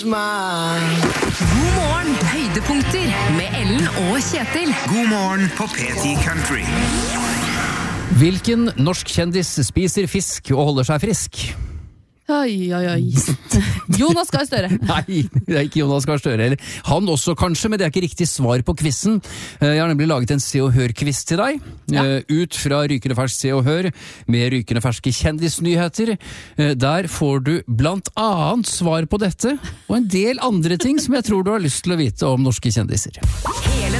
God morgen, høydepunkter med Ellen og Kjetil. God morgen på P10 Country. Hvilken norsk kjendis spiser fisk og holder seg frisk? Oi. Jonas Gahr Støre. Nei, det er ikke Jonas Gahr Støre. Han også kanskje, men det er ikke riktig svar på quizen. Jeg har nemlig laget en Se og Hør-quiz til deg. Ut fra Rykende fersk Se og Hør, med rykende ferske kjendisnyheter. Der får du blant annet svar på dette, og en del andre ting som jeg tror du har lyst til å vite om norske kjendiser. Hele